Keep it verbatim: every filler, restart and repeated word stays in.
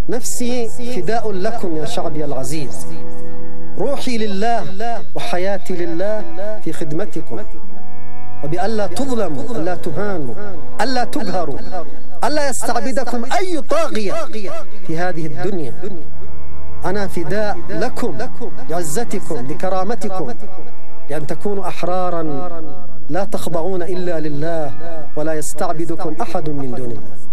نفسي فداء لكم يا شعبي العزيز، روحي لله وحياتي لله في خدمتكم، وبألا تظلموا، ألا تهانوا، ألا تقهروا، ألا يستعبدكم أي طاغية في هذه الدنيا. أنا فداء لكم لعزتكم لكرامتكم، لأن تكونوا أحرارا لا تخضعون إلا لله ولا يستعبدكم أحد من دون الله.